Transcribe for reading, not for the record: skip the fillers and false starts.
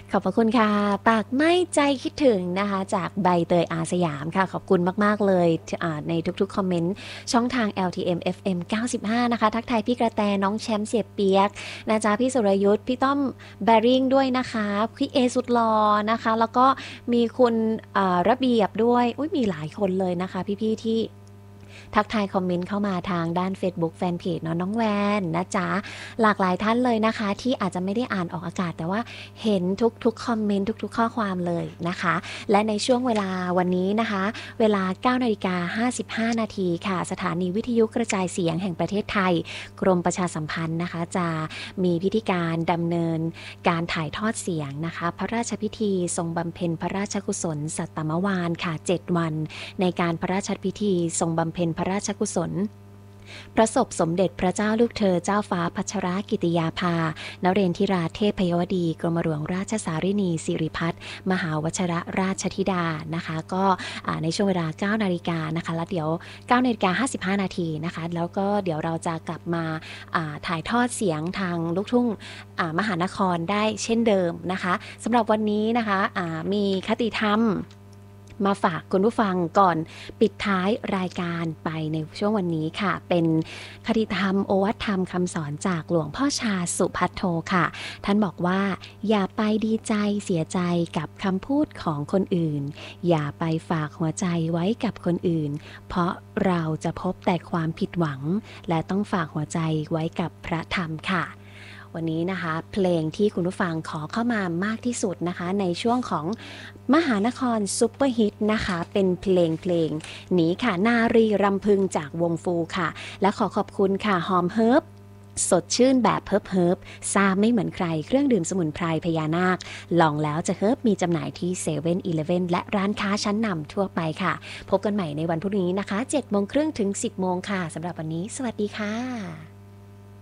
ขอบพระคุณค่ะปากไม่ใจคิดถึงนะคะจากใบเตยอาสยามค่ะขอบคุณมากๆเลยในทุกๆคอมเมนต์ช่องทาง LTM FM 95นะคะทักทายพี่กระแตน้องแชมป์เสียเปียกนะจ๊ะพี่สุรยุทธพี่ต้อมแบริ่งด้วยนะคะพี่เอสุดหลอนะคะแล้วก็มีคุณระเบียบด้วยอุ้ยมีหลายคนเลยนะคะพี่ๆที่ ทักทายคอมเมนต์เข้ามาทางด้าน Facebook Fanpage เนาะน้องแวนนะจ๊ะหลากหลายท่านเลยนะคะที่อาจจะไม่ได้อ่านออกอากาศแต่ว่าเห็นทุกๆคอมเมนต์ทุกๆข้อความเลยนะคะและในช่วงเวลาวันนี้นะคะเวลา 9:55 นาทีค่ะสถานีวิทยุกระจายเสียงแห่งประเทศไทยกรมประชาสัมพันธ์นะคะจะมีพิธีการดำเนินการถ่ายทอดเสียงนะคะพระราชพิธีทรงบำเพ็ญพระราชกุศลสัตตมวานค่ะ7วันในการพระราชพิธีทรงบำเพ็ญพระราชกุศลพระศพสมเด็จพระเจ้าลูกเธอเจ้าฟ้าพัชรกิติยาภานเรนทิราเทพยวดีกรมหลวงราชสารินีสิริพัฒน์มหาวชรราชธิดานะคะก็ในช่วงเวลา 9 นาฬิกานะคะแล้วเดี๋ยว 9:55 นาทีนะคะแล้วก็เดี๋ยวเราจะกลับมาถ่ายทอดเสียงทางลูกทุ่งมหานครได้เช่นเดิมนะคะสำหรับวันนี้นะคะมีคติธรรมมาฝากคุณผู้ฟังก่อนปิดท้ายรายการไปในช่วงวันนี้ค่ะเป็นคติธรรมโอวาทธรรมคำสอนจากหลวงพ่อชาสุภัทโทค่ะท่านบอกว่าอย่าไปดีใจเสียใจกับคำพูดของคนอื่นอย่าไปฝากหัวใจไว้กับคนอื่นเพราะเราจะพบแต่ความผิดหวังและต้องฝากหัวใจไว้กับพระธรรมค่ะวันนี้นะคะเพลงที่คุณผู้ฟังขอเข้ามามากที่สุดนะคะในช่วงของมหานครซุปเปอร์ฮิตนะคะเป็นเพลงนี้ค่ะนารีรำพึงจากวงฟูค่ะและขอขอบคุณค่ะหอมเฮิร์บสดชื่นแบบเฮิร์บซาไม่เหมือนใครเครื่องดื่มสมุนไพรพญานาคลองแล้วจะเฮิร์บมีจำหน่ายที่7 e เ e ่ e และร้านค้าชั้นนำทั่วไปค่ะพบกันใหม่ในวันพรุ่งนี้นะคะ7 โมงครึ่งถึง 10 โมงค่ะสำหรับวันนี้สวัสดีค่ะ